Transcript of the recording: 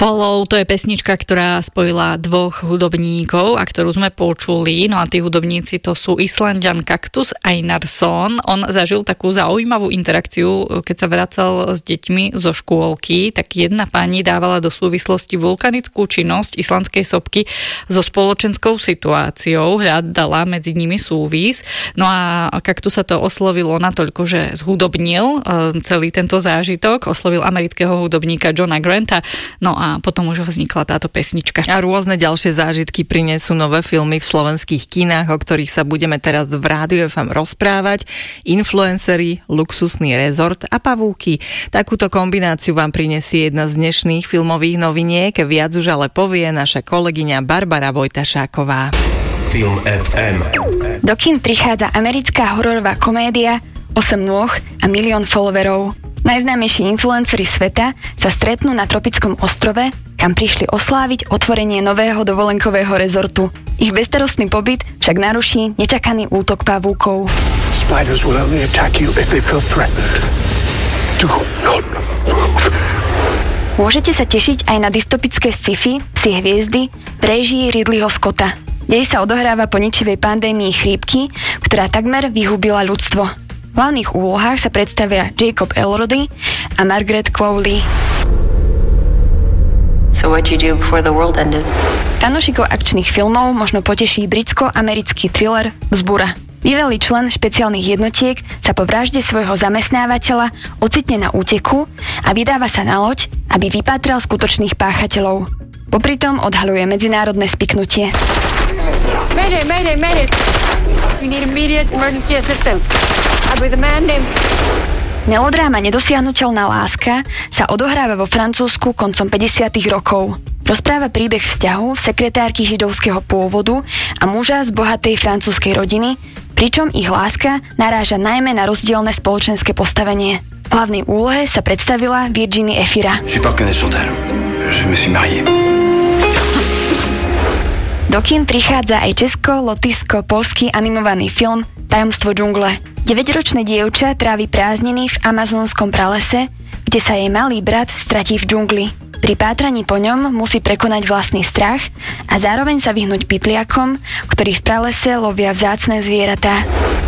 Follow, to je pesnička, ktorá spojila dvoch hudobníkov a ktorú sme počuli. No a tí hudobníci to sú Islanďan Kaktus a Einarsson. On zažil takú zaujímavú interakciu, keď sa vracal s deťmi zo škôlky, tak jedna pani dávala do súvislosti vulkanickú činnosť islandskej sopky so spoločenskou situáciou, hľadala medzi nimi súvis. No a Kaktusa to oslovilo natoľko, že zhudobnil celý tento zážitok, oslovil amerického hudobníka Johna Granta. No a potom už vznikla táto pesnička. A rôzne ďalšie zážitky prinesú nové filmy v slovenských kinách, o ktorých sa budeme teraz v Rádiu FM rozprávať. Influencery, luxusný rezort a pavúky. Takúto kombináciu vám prinesie jedna z dnešných filmových noviniek. Viac už ale povie naša kolegyňa Barbara Vojtašáková. Film FM. Do kín prichádza americká hororová komédia 8 nôh a 1 milión followerov. Najznámejší influenceri sveta sa stretnú na tropickom ostrove, kam prišli osláviť otvorenie nového dovolenkového rezortu. Ich bezstarostný pobyt však naruší nečakaný útok pavúkov. Spiders will only attack you if they feel threatened. Do not move. Môžete sa tešiť aj na dystopické sci-fi Psi hviezdy v réžii Ridleyho Scotta. Dej sa odohráva po ničivej pandémii chrípky, ktorá takmer vyhubila ľudstvo. V hlavných úlohách sa predstavia Jacob Elordi a Margaret Qualley. So what you do before the world ended? Fanúšikov akčných filmov možno poteší britsko-americký thriller Vzbura. Bývalý člen špeciálnych jednotiek sa po vražde svojho zamestnávateľa ocitne na úteku a vydáva sa na loď, aby vypátral skutočných páchateľov. Popritom odhaľuje medzinárodné spiknutie. Mayday, mayday, mayday! We need immediate emergency assistance. I'm with a man named... Melodráma Nedosiahnuteľná láska sa odohráva vo Francúzsku koncom 50. rokov. Rozpráva príbeh vzťahu sekretárky židovského pôvodu a muža z bohatej francúzskej rodiny, pričom ich láska naráža najmä na rozdielne spoločenské postavenie. V hlavnej úlohe sa predstavila Virginie Efira. Je suis pas reconnaissant d'elle. Je me suis marié. Do kín prichádza aj česko-lotyšsko-poľský animovaný film Tajomstvo džungle. 9-ročné dievča trávi prázdniny v amazonskom pralese, kde sa jej malý brat stratí v džungli. Pri pátraní po ňom musí prekonať vlastný strach a zároveň sa vyhnúť pytliakom, ktorí v pralese lovia vzácne zvieratá.